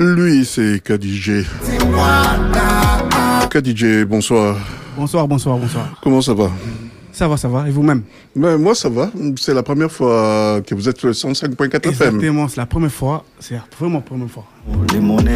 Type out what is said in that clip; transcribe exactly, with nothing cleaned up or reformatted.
Lui, c'est K D J. K D J, bonsoir. Bonsoir, bonsoir, bonsoir. Comment ça va? Ça va, ça va. Et vous-même? Ben, moi, ça va. C'est la première fois que vous êtes sur le cent cinq point quatre F M. Exactement, c'est la première fois. C'est vraiment la première fois.